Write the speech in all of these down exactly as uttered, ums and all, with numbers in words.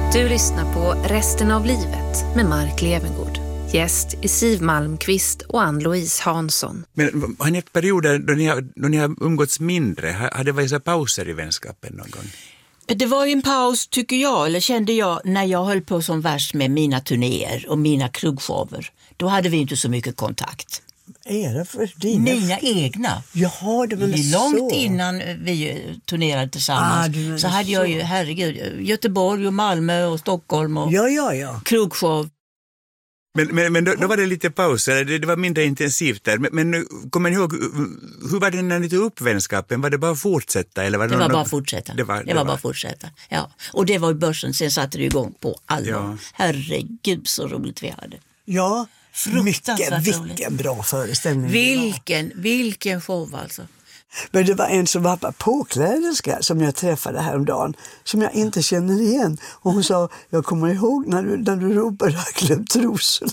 Du lyssnar på Resten av livet med Mark Levengood. Gäst är Siv Malmqvist och Ann-Louise Hansson. Men har ni haft perioder då ni har, då ni har umgåtts mindre? Har, har det varit så pauser i vänskapen någon gång? Det var ju en paus, tycker jag, eller kände jag, när jag höll på som värst med mina turnéer och mina krugshower. Då hade vi inte så mycket kontakt. Är det för dina? Mina egna. Jaha, det var Långt så. innan vi turnerade tillsammans Ah, så hade jag ju, herregud, Göteborg och Malmö och Stockholm och ja, ja, ja. krugshow. Men, men, men då, då var det lite pauser, det, det var mindre intensivt där. Men, men kommer ni ihåg, hur var det när ni tog upp vänskapen? Var det bara att fortsätta? Eller var det det var någon... bara att fortsätta. Det var, det det var var bara att fortsätta, ja. Och det var i börsen, sen satte det igång på allvar. Ja. Herregud så roligt vi hade. Ja, mycket, Fruktansvärt vilken bra föreställning. Vilken, vilken show alltså. Men det var en som var påkläderska som jag träffade häromdagen som jag inte känner igen. Och hon sa, jag kommer ihåg när du, när du ropade, jag har glömt trosorna.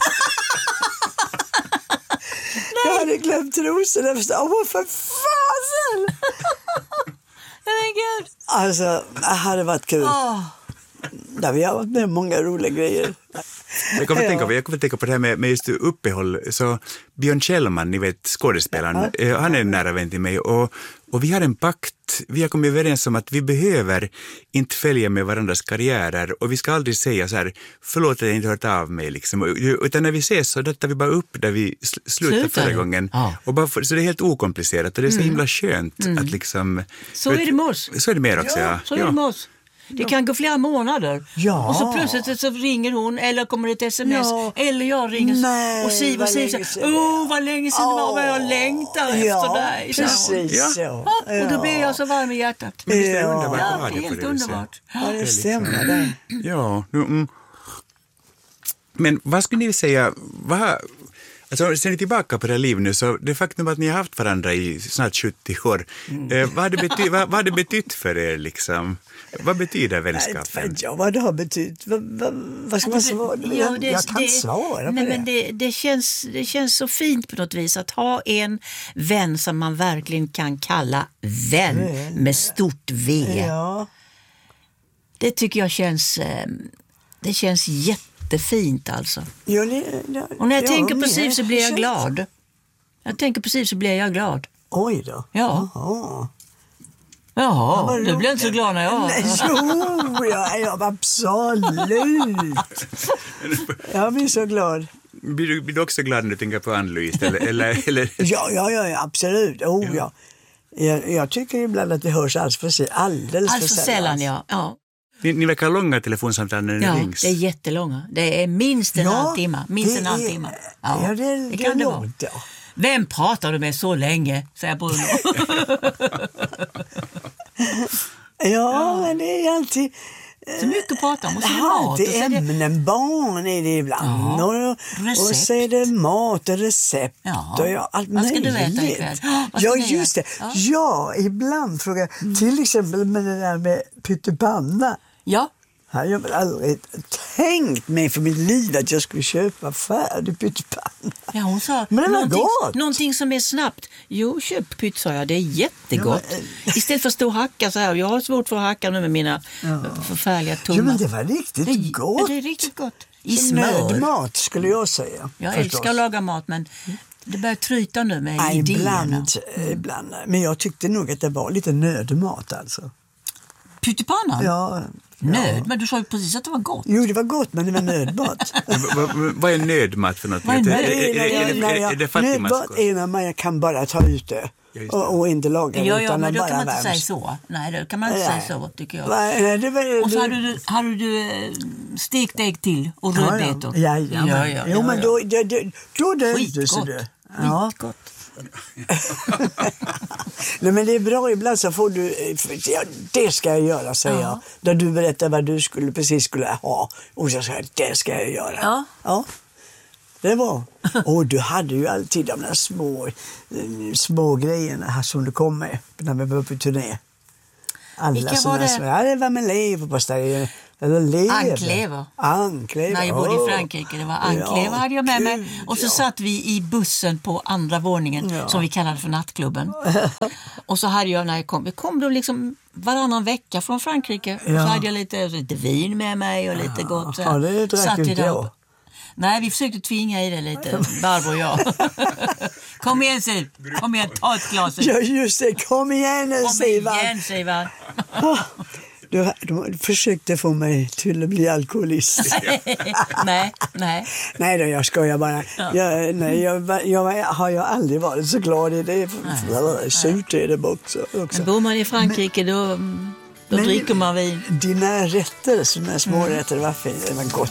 Jag hade glömt trosorna. Jag sa, åh för fasen! Nej, gud. Alltså, det hade varit kul. Oh. Där vi har varit med många roliga grejer. Jag kommer, Ja. tänka på, jag kommer tänka på det här med, med just uppehåll. Så Björn Kjellman, ni vet skådespelaren, ja. Han är en nära vän till mig och, och vi har en pakt. Vi har kommit överens om att vi behöver inte följa med varandras karriärer och vi ska aldrig säga så här, förlåt att jag inte hört av mig liksom. Utan när vi ses så döttar vi bara upp där vi sl- slutade Slutar. förra gången. Ja. Och bara för, så det är helt okomplicerat och det är så Mm. himla skönt Mm. att liksom... Så är det med oss. Så är det med er också, ja. Så är det med oss. Det kan gå flera månader. Ja. Och så plötsligt så ringer hon eller kommer ett sms Ja. eller jag ringer Nej, och Siv och vad Siv länge säger, sedan. åh vad länge sedan det var, vad jag längtar Ja, efter dig. sa hon. precis Ja. så. Ja, och då blir jag så varm i hjärtat. Men visst är det Ja. underbart att Ja, ha det det är på helt det underbart. Ja, det liksom- stämmer det. Ja, nu, mm. Men vad skulle ni säga, vad, alltså ser ni tillbaka på det här livet nu så det faktum att ni har haft varandra i snart sjuttio år, Mm. eh, vad, har det bety, vad, vad har det betytt för er liksom? Vad betyder vänskapen? Ja, vad det har betytt. Vad, vad, vad ska man svara? Ja, Jag, det- jag kan det- svara på nej, det. Men det, det, känns, det känns så fint på något vis att ha en vän som man verkligen kan kalla vän Vän. med stort V. Ja. Det tycker jag känns, eh, det känns jättefint alltså. Ja, det, ja, Och när jag ja, tänker på men- Siv så blir jag glad. Jag tänker på Siv så blir jag glad. Oj då. Ja. Jaha. Jaha, vad du blir inte så glad när jag... Nej, jo, jag, jag absolut. Jag blir så glad. Blir du, blir du också glad när du tänker på Ann-Louise? Eller, eller, eller? Ja, ja, ja, absolut. Oh, ja. Jag, jag tycker ibland att det hörs alldeles för, se- alldeles Alltså för sällan, ja. ja. Ni, ni verkar ha långa telefonsamtal när ni Ja, rings. det är jättelånga. Det är minst en Ja, halvtimme. Minst det en är- halvtimme. Ja, det, är- det det kan är det vara. långt, ja. Vem pratar du med så länge, säger Bruno. Ja, men det är alltid... Så mycket att prata om. Och så är det mat. Och Alltid så är det... ämnen, barn är det ibland. Ja, och, och recept. så är det mat och recept. Ja. Och ja, allt Vad ska du möjligt. äta ikväll? Ja, vad ska Ja, ni just det. äta? Ja, Ja. ibland frågar jag. Till exempel med det där med pyttipanna. Ja, Jag har väl aldrig tänkt mig för mitt liv att jag skulle köpa färdig pyttipanna. ja, hon sa Men det var någonting, gott. någonting som är snabbt. Jo, köp pytt, sa jag. Det är jättegott. Ja, Istället för att stå och hacka så här. Jag har svårt för att hacka nu med mina Ja. förfärliga tummar. Jo, men det var riktigt det, gott. Det är riktigt gott. I Som smör. nödmat skulle jag säga. Jag förstås. älskar att laga mat, men det börjar tryta nu med Nej, idéerna. ibland, ibland. Men jag tyckte nog att det var lite nödmat alltså. Pyttipannan? Ja, Nöd? ja. Men du sa ju precis att det var gott. Jo, det var gott, men det var nödmat. Vad, vad, vad är nödmat för något? Vad är Är, nöd? är, är, är, är, är, är det fattigmanskost? Nödmat är när man kan bara ta ut det Ja, just det. och, och inte laga det Ja, utan ja, men att då bara kan man inte värms. säga så. Nej, då kan man inte Nej. säga så, tycker jag. Nej, det var, Och så det- hade du, hade du eh, stekt ägg till och Ja, rödbetor. ja. Ja, ja, ja, Jo, ja, men ja. då, då, då, då dömdes Skitgott. det. Ja. Skitgott. Nej, men det är bra, ibland så får du, ja, det ska jag göra, säger Ja. jag. Där du berättar vad du skulle, precis skulle ha. Och så säger jag, det ska jag göra. Ja. Ja. Det var. Och du hade ju alltid de där små, små grejerna här som du kom med när vi var på turné. Alla Vilka såna var det? små- Ja, det var med leverpastej. Eller lever. Anklever. Anklever. När jag bodde oh. i Frankrike, det var anklever Ja, hade jag med gud, mig. Och så ja. satt vi i bussen på andra våningen Ja. som vi kallade för nattklubben. Och så hade jag när jag kom, jag kom då liksom varannan vecka från Frankrike. Och Ja. så hade jag lite, lite vin med mig och lite gott. Så Ja, det drack satt vi inte där. jag. Nej, vi försökte tvinga i det lite, Barbro och jag. Kom igen Siv, kom igen, ta ett glas. Ja, just det. Kom igen nu, Kom Sivan. igen Sivan. Du, du försökte få mig till att bli alkoholist. nej, nej. Nej då, jag skojar bara. Jag, nej, jag, jag har ju aldrig varit så glad i det. Surt är det också. också. Men bor man i Frankrike då, då Men- dricker man vin. Dina rätter, sådana små rätter, var fint. Det var gott.